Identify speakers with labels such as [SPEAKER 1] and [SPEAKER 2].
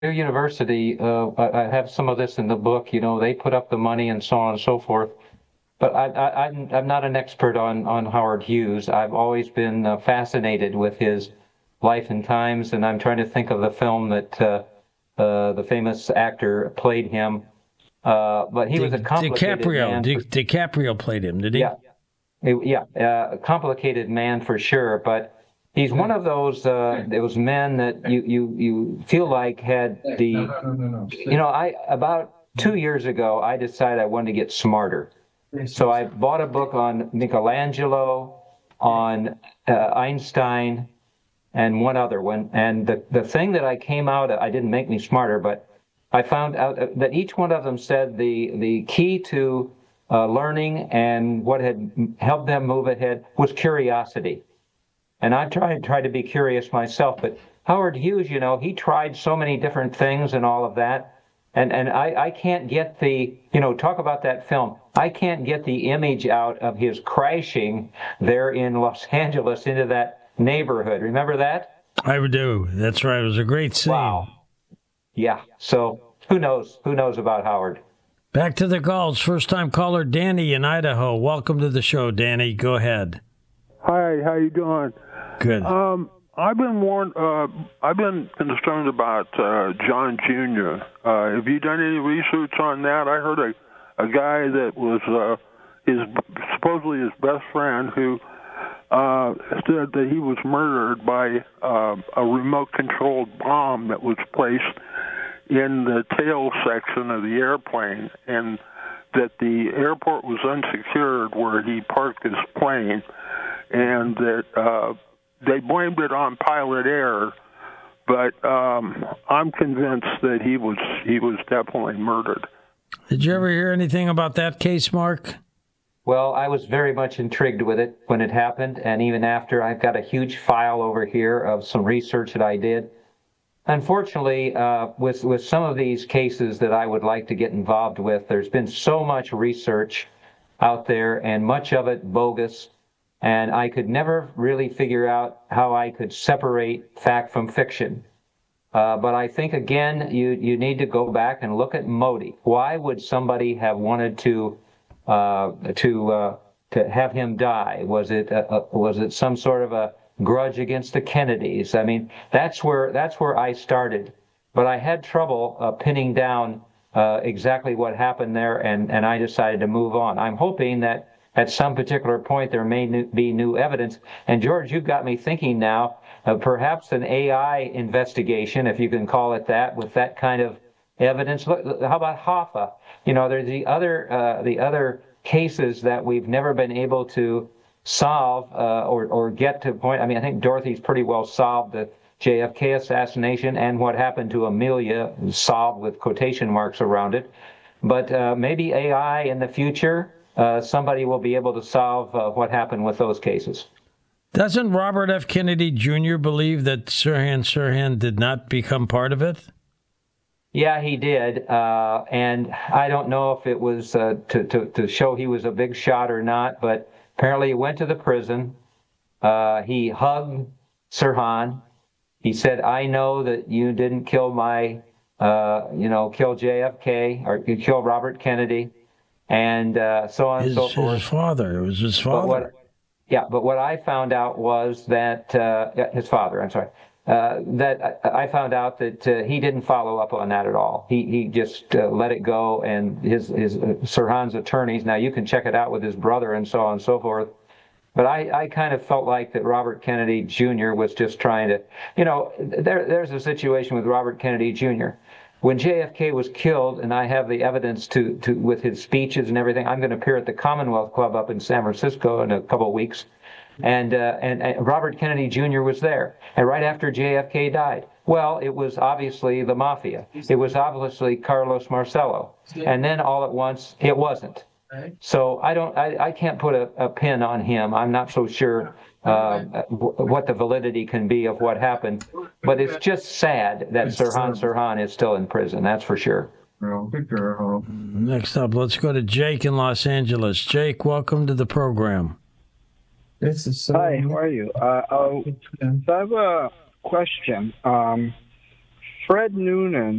[SPEAKER 1] University, I have some of this in the book. They put up the money and so on and so forth. But I'm not an expert on Howard Hughes. I've always been fascinated with his life and times, and I'm trying to think of the film that the famous actor played him. But he was a complicated man.
[SPEAKER 2] DiCaprio played him, did he?
[SPEAKER 1] Yeah, yeah, a complicated man for sure. But he's one of those men that you feel like had the. I about 2 years ago I decided I wanted to get smarter. So I bought a book on Michelangelo, on Einstein, and one other one. And the thing that I came out, I didn't make me smarter, but I found out that each one of them said the key to learning and what had helped them move ahead was curiosity. And I tried to be curious myself, but Howard Hughes, he tried so many different things and all of that. And I can't get talk about that film. I can't get the image out of his crashing there in Los Angeles into that neighborhood. Remember that?
[SPEAKER 2] I do. That's right. It was a great scene.
[SPEAKER 1] Wow. Yeah. So who knows? Who knows about Howard?
[SPEAKER 2] Back to the calls. First time caller Danny in Idaho. Welcome to the show, Danny. Go ahead.
[SPEAKER 3] Hi, how you doing?
[SPEAKER 2] Good.
[SPEAKER 3] I've been concerned about John Jr. Have you done any research on that? I heard a guy that was supposedly his best friend who said that he was murdered by a remote-controlled bomb that was placed in the tail section of the airplane, and that the airport was unsecured where he parked his plane, and that they blamed it on pilot error, but I'm convinced that he was definitely murdered.
[SPEAKER 2] Did you ever hear anything about that case, Mark?
[SPEAKER 1] Well, I was very much intrigued with it when it happened, and even after. I've got a huge file over here of some research that I did. Unfortunately, with some of these cases that I would like to get involved with, there's been so much research out there, and much of it bogus, and I could never really figure out how I could separate fact from fiction. But I think, again, you need to go back and look at Modi. Why would somebody have wanted to have him die? Was it some sort of a grudge against the Kennedys? I mean, that's where I started, but I had trouble pinning down exactly what happened there, and I decided to move on. I'm hoping that at some particular point there may be new evidence. And George, you've got me thinking now of perhaps an AI investigation, if you can call it that, with that kind of evidence. Look, how about Hoffa? There's the other cases that we've never been able to solve or get to a point. I mean, I think Dorothy's pretty well solved the JFK assassination, and what happened to Amelia solved with quotation marks around it. But maybe AI in the future, somebody will be able to solve what happened with those cases.
[SPEAKER 2] Doesn't Robert F. Kennedy Jr. believe that Sirhan did not become part of it?
[SPEAKER 1] Yeah, he did, and I don't know if it was to show he was a big shot or not, but apparently he went to the prison. He hugged Sirhan. He said, "I know that you didn't kill kill JFK, or you killed Robert Kennedy," and so on and so forth.
[SPEAKER 2] His father. It was his father.
[SPEAKER 1] But what I found out was that his father. I'm sorry. That I found out that he didn't follow up on that at all. He just let it go, and his Sirhan's attorneys. Now you can check it out with his brother and so on and so forth. But I kind of felt like that Robert Kennedy Jr. was just trying to, there's a situation with Robert Kennedy Jr. When JFK was killed, and I have the evidence to with his speeches and everything. I'm going to appear at the Commonwealth Club up in San Francisco in a couple of weeks. And Robert Kennedy Jr. was there, and right after JFK died. Well, it was obviously the mafia. It was obviously Carlos Marcello, and then all at once, it wasn't. So I can't put a pin on him. I'm not so sure what the validity can be of what happened, but it's just sad that Sirhan is still in prison. That's for sure.
[SPEAKER 2] Next up, let's go to Jake in Los Angeles. Jake, welcome to the program.
[SPEAKER 4] Hi, how are you? So I have a question. Fred Noonan